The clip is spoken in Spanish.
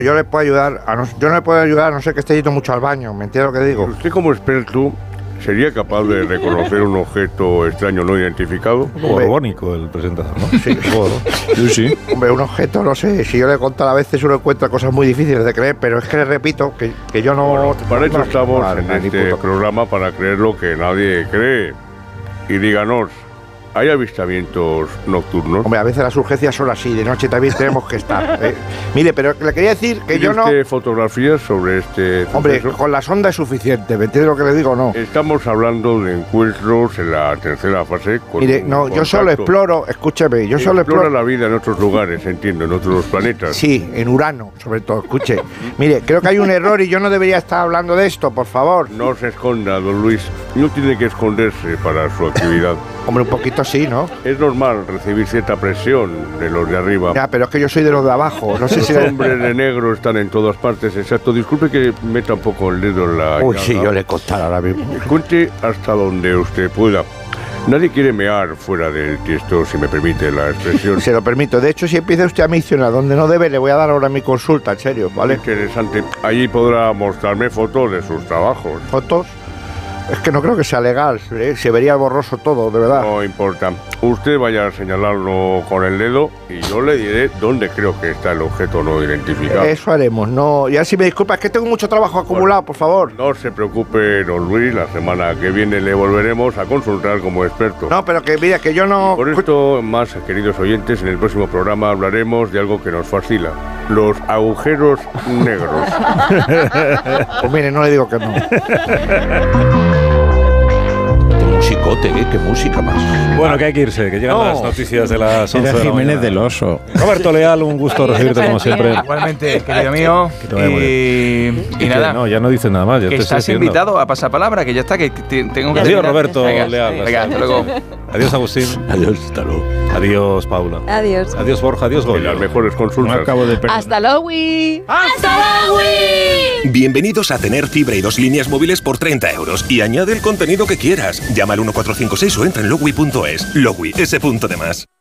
Yo le puedo ayudar, yo no le puedo ayudar a no ser que esté yendo mucho al baño, ¿me entiendes lo que digo? ¿Usted como experto sería capaz de reconocer un objeto extraño no identificado? Borbónico el presentador, ¿no? Sí. Sí. Hombre, un objeto, no sé, si yo le he contado a veces uno encuentra cosas muy difíciles de creer, pero es que le repito que yo no... Bueno, para eso estamos Vale, en este programa, para creer lo que nadie cree. Y díganos, ¿hay avistamientos nocturnos? Hombre, a veces las urgencias son así, de noche también tenemos que estar. Mire, pero le quería decir que yo no... ¿Tiene usted fotografías sobre este Hombre, suceso? con la sonda es suficiente, ¿me entiendes lo que le digo o no? Estamos hablando de encuentros en la tercera fase. Mire, no, yo solo exploro, escúcheme, yo solo explora exploro... la vida en otros lugares, entiendo, en otros planetas. Sí, en Urano, sobre todo, escuche. Mire, creo que hay un error y yo no debería estar hablando de esto, por favor. No se esconda, don Luis. No tiene que esconderse para su actividad. Hombre, un poquito sí, ¿no? Es normal recibir cierta presión de los de arriba. Ya, pero es que yo soy de los de abajo, no sé Los si... hombres de negro están en todas partes, exacto. Disculpe que meta un poco el dedo en la... Uy, llaga. sí, yo le contaré ahora mismo. Cuente hasta donde usted pueda. Nadie quiere mear fuera del tiesto, si me permite la expresión. Se lo permito. De hecho, si empieza usted a misionar donde no debe, le voy a dar ahora mi consulta, en serio, ¿vale? Interesante. Allí podrá mostrarme fotos de sus trabajos. ¿Fotos? Es que no creo que sea legal, ¿eh? Se vería borroso todo, de verdad. No importa. Usted vaya a señalarlo con el dedo y yo le diré dónde creo que está el objeto no identificado. Eso haremos, no. Ya si me disculpa, es que tengo mucho trabajo acumulado, por favor. No se preocupe, don Luis, la semana que viene le volveremos a consultar como experto. No, pero que mira, que yo no... Por esto, más queridos oyentes, en el próximo programa hablaremos de algo que nos fascina: los agujeros negros. Pues mire, no le digo que no. Musicote, ¿eh? Qué música más. Bueno, que hay que irse, que llegan las noticias de las 11 de la Jiménez mañana. del Oso. Roberto Leal, un gusto recibirte como siempre. Igualmente, querido mío. Que te vaya muy Y nada. No, ya no dices nada más. Ya Que te estás estoy diciendo. invitado a pasapalabra, que ya está, que tengo que... Adiós, terminar. Roberto Venga, Leal. Venga, hasta luego. Adiós, Agustín. Adiós, hasta luego. Adiós, Paula. Adiós. Adiós, Borja. Adiós, En Goya. las mejores No consultas. acabo de perder. ¡Hasta luego! Bienvenidos a tener fibra y 2 líneas móviles por 30 euros y añade el contenido que quieras. Llama al 1456 o entra en logui.es. Logui, ese punto de más.